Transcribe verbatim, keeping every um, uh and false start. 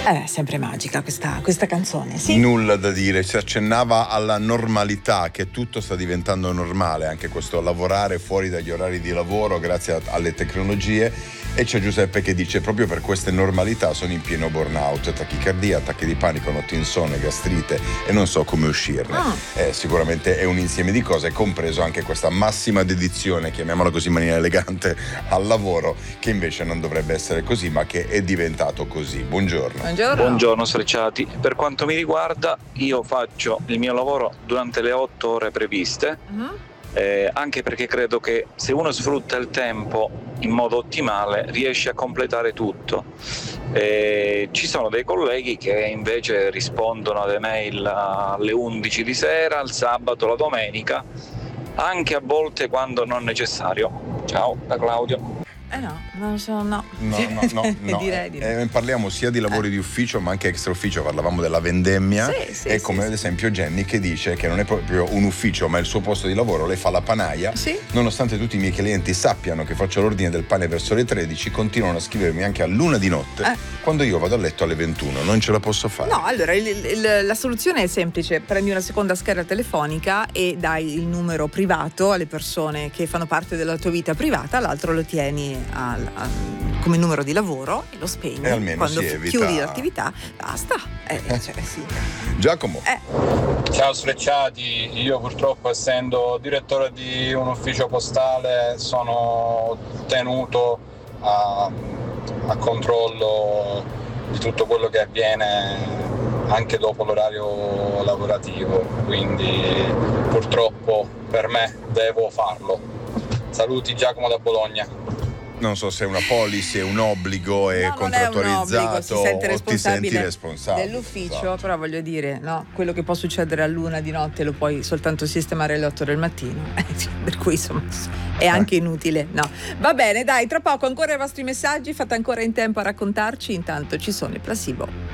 È sempre magica questa, questa canzone, sì. Nulla da dire, si accennava alla normalità, che tutto sta diventando normale, anche questo lavorare fuori dagli orari di lavoro grazie a, alle tecnologie. E c'è Giuseppe che dice: proprio per queste normalità sono in pieno burnout, tachicardia, attacchi di panico, notti insonne, gastrite e non so come uscirne. Ah. Eh, sicuramente è un insieme di cose, compreso anche questa massima dedizione, chiamiamola così in maniera elegante, al lavoro, che invece non dovrebbe essere così, ma che è diventato così. Buongiorno. Buongiorno. Buongiorno Sfrecciati, per quanto mi riguarda io faccio il mio lavoro durante le otto ore previste, Uh-huh. eh, anche perché credo che se uno sfrutta il tempo in modo ottimale riesce a completare tutto. Eh, ci sono dei colleghi che invece rispondono ad email alle undici di sera, il sabato, la domenica, anche a volte quando non necessario. Ciao, da Claudio. Eh no, non so, no. No, no, no, no. Direi di no. Eh, parliamo sia di lavori Eh. di ufficio ma anche extra ufficio, parlavamo della vendemmia, Sì, sì, e sì, come sì. ad esempio Jenny che dice che non è proprio un ufficio ma il suo posto di lavoro, lei fa la panaia, Sì. nonostante tutti i miei clienti sappiano che faccio l'ordine del pane verso le tredici, continuano a scrivermi anche a luna di notte Eh. quando io vado a letto alle ventuno, non ce la posso fare. No, allora il- il- la soluzione è semplice: prendi una seconda scheda telefonica e dai il numero privato alle persone che fanno parte della tua vita privata, l'altro lo tieni al- al- come numero di lavoro e lo spegni E almeno quando si f- evita- chiudi l'attività, basta. Eh, cioè, sì. Giacomo. Eh, Ciao Sfrecciati, io purtroppo essendo direttore di un ufficio postale sono tenuto a, a controllo di tutto quello che avviene anche dopo l'orario lavorativo, quindi purtroppo per me devo farlo. Saluti, Giacomo da Bologna. Non so se è una policy, è un obbligo, è no, non è un contrattualizzato obbligo, si sente o ti responsabile senti responsabile dell'ufficio, esatto. però voglio dire, no, quello che può succedere a luna di notte lo puoi soltanto sistemare alle otto del mattino, per cui insomma è anche inutile, no. Va bene, dai, tra poco ancora i vostri messaggi, fate ancora in tempo a raccontarci, intanto ci sono i placebo.